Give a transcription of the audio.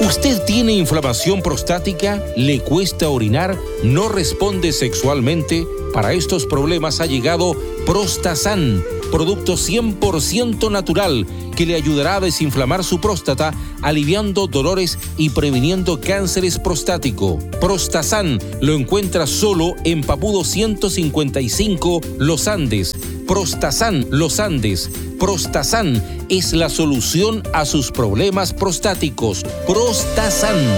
¿Usted tiene inflamación prostática? ¿Le cuesta orinar? ¿No responde sexualmente? Para estos problemas ha llegado Prostasan, producto 100% natural que le ayudará a desinflamar su próstata, aliviando dolores y previniendo cánceres prostático. Prostasan lo encuentra solo en Papudo 155, Los Andes. Prostasan, Los Andes. Prostasan es la solución a sus problemas prostáticos. Prostasan.